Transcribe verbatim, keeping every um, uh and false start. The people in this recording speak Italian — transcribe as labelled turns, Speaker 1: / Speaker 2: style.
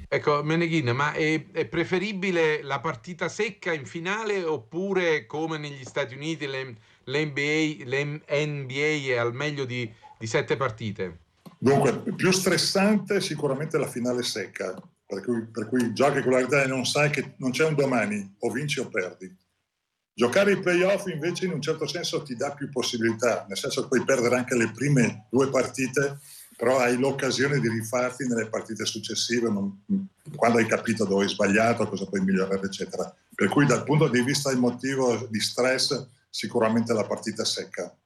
Speaker 1: Ecco, Meneghin, ma è, è preferibile la partita secca in finale oppure come negli Stati Uniti l'N- l'N B A, l'N B A è al meglio di, di sette partite?
Speaker 2: Dunque, più stressante sicuramente la finale secca, per cui, per cui giochi con la realtà e non sai che non c'è un domani, o vinci o perdi. Giocare i playoff invece in un certo senso ti dà più possibilità, nel senso che puoi perdere anche le prime due partite, però hai l'occasione di rifarti nelle partite successive, non, quando hai capito dove hai sbagliato, cosa puoi migliorare, eccetera. Per cui dal punto di vista emotivo, di stress, sicuramente la partita secca.